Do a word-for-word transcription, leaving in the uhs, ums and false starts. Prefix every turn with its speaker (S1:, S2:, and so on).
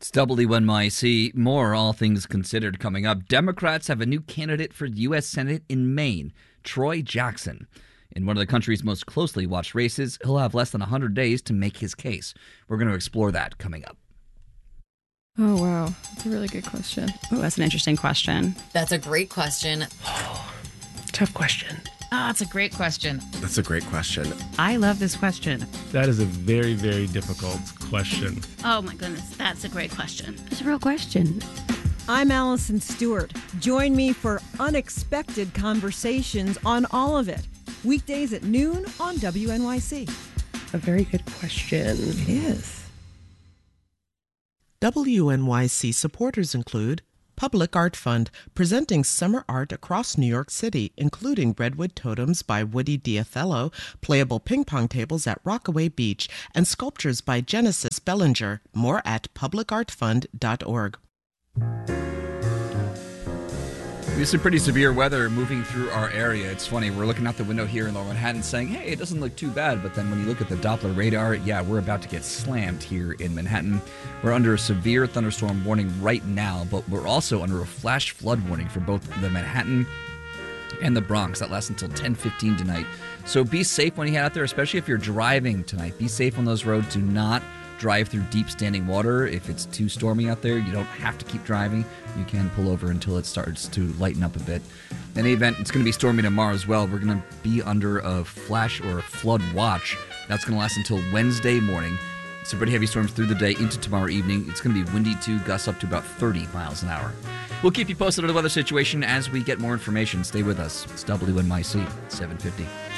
S1: It's W N Y C. More All Things Considered coming up. Democrats have a new candidate for U S Senate in Maine, Troy Jackson. In one of the country's most closely watched races, he'll have less than one hundred days to make his case. We're going to explore that coming up.
S2: Oh, wow. That's a really good question.
S3: Oh, that's an interesting question.
S4: That's a great question.
S5: Tough question.
S4: Oh, that's a great question.
S6: That's a great question.
S3: I love this question.
S5: That is a very, very difficult question.
S7: Oh my goodness, that's a great question.
S8: It's a real question.
S9: I'm Allison Stewart. Join me for unexpected conversations on all of it. Weekdays at noon on W N Y C.
S5: A very good question.
S9: It is.
S10: W N Y C supporters include Public Art Fund, presenting summer art across New York City, including Redwood Totems by Woody Diathello, playable ping pong tables at Rockaway Beach, and sculptures by Genesis Bellinger. More at public art fund dot org.
S1: We have some pretty severe weather moving through our area. It's funny, we're looking out the window here in Lower Manhattan saying, hey, it doesn't look too bad. But then when you look at the Doppler radar, yeah, we're about to get slammed here in Manhattan. We're under a severe thunderstorm warning right now, but we're also under a flash flood warning for both the Manhattan and the Bronx. That lasts until ten fifteen tonight. So be safe when you head out there, especially if you're driving tonight. Be safe on those roads. Do not drive through deep standing water. If it's too stormy out there, you don't have to keep driving. You can pull over until it starts to lighten up a bit. In any event, it's going to be stormy tomorrow as well. We're going to be under a flash or a flood watch. That's going to last until Wednesday morning. Some pretty heavy storms through the day into tomorrow evening. It's going to be windy too, gusts up to about thirty miles an hour. We'll keep you posted on the weather situation as we get more information. Stay with us. It's W N Y C seven fifty.